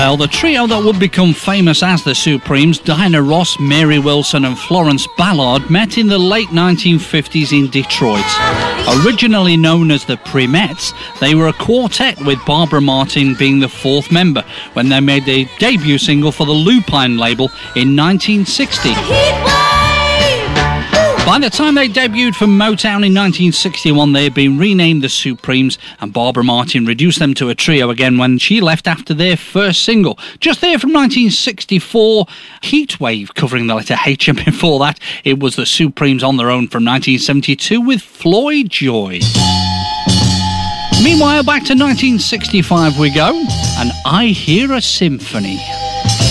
Well, the trio that would become famous as the Supremes, Diana Ross, Mary Wilson and Florence Ballard, met in the late 1950s in Detroit. Originally known as the Primettes, they were a quartet with Barbara Martin being the fourth member when they made their debut single for the Lupine label in 1960. By the time they debuted for Motown in 1961, they had been renamed the Supremes, and Barbara Martin reduced them to a trio again when she left after their first single. Just there from 1964, Heatwave covering the letter H, and before that, it was the Supremes on their own from 1972 with Floyd Joy. Meanwhile, back to 1965 we go, and I Hear a Symphony.